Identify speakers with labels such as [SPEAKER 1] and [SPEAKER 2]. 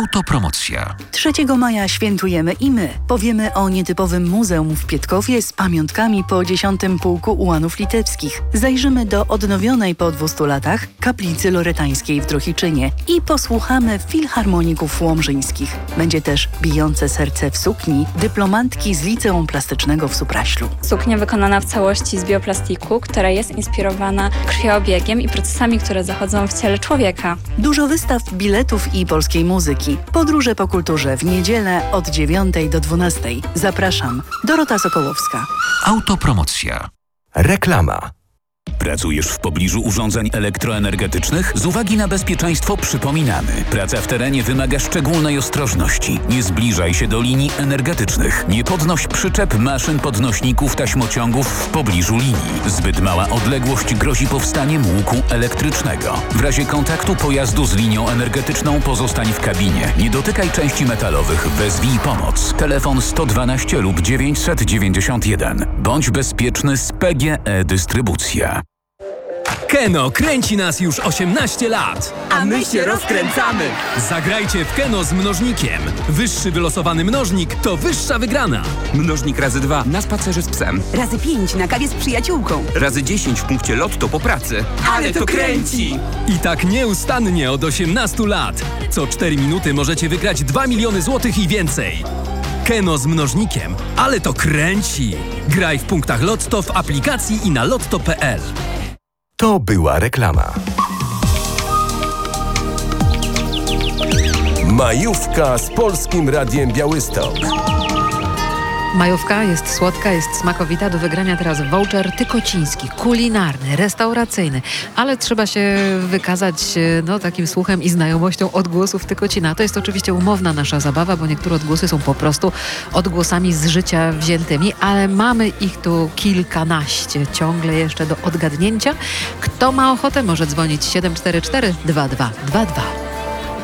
[SPEAKER 1] Autopromocja.
[SPEAKER 2] 3 maja świętujemy i my. Powiemy o nietypowym muzeum w Pietkowie z pamiątkami po 10. Pułku Ułanów Litewskich. Zajrzymy do odnowionej po 200 latach kaplicy loretańskiej w Drohiczynie i posłuchamy filharmoników łomżyńskich. Będzie też bijące serce w sukni dyplomantki z Liceum Plastycznego w Supraślu.
[SPEAKER 3] Suknia wykonana w całości z bioplastiku, która jest inspirowana krwiobiegiem i procesami, które zachodzą w ciele człowieka.
[SPEAKER 2] Dużo wystaw, biletów i polskiej muzyki. Podróże po kulturze w niedzielę od 9 do 12. Zapraszam. Dorota Sokołowska.
[SPEAKER 1] Autopromocja.
[SPEAKER 4] Reklama.
[SPEAKER 5] Pracujesz w pobliżu urządzeń elektroenergetycznych? Z uwagi na bezpieczeństwo przypominamy. Praca w terenie wymaga szczególnej ostrożności. Nie zbliżaj się do linii energetycznych. Nie podnoś przyczep, maszyn, podnośników, taśmociągów w pobliżu linii. Zbyt mała odległość grozi powstaniem łuku elektrycznego. W razie kontaktu pojazdu z linią energetyczną pozostań w kabinie. Nie dotykaj części metalowych. Wezwij pomoc. Telefon 112 lub 991. Bądź bezpieczny z PGE Dystrybucja.
[SPEAKER 6] Keno kręci nas już 18 lat.
[SPEAKER 7] A my się rozkręcamy.
[SPEAKER 6] Zagrajcie w Keno z mnożnikiem. Wyższy wylosowany mnożnik to wyższa wygrana.
[SPEAKER 7] Mnożnik razy 2 na spacerze z psem.
[SPEAKER 8] Razy 5 na kawie z przyjaciółką.
[SPEAKER 7] Razy 10 w punkcie Lotto po pracy. Ale to kręci!
[SPEAKER 6] I tak nieustannie od 18 lat. Co 4 minuty możecie wygrać 2 miliony złotych i więcej. Keno z mnożnikiem. Ale to kręci. Graj w punktach Lotto w aplikacji i na lotto.pl.
[SPEAKER 4] To była reklama. Majówka z Polskim Radiem Białystok.
[SPEAKER 9] Majówka jest słodka, jest smakowita. Do wygrania teraz voucher tykociński, kulinarny, restauracyjny. Ale trzeba się wykazać takim słuchem i znajomością odgłosów Tykocina. To jest oczywiście umowna nasza zabawa, bo niektóre odgłosy są po prostu odgłosami z życia wziętymi, ale mamy ich tu kilkanaście ciągle jeszcze do odgadnięcia. Kto ma ochotę, może dzwonić 744 2222.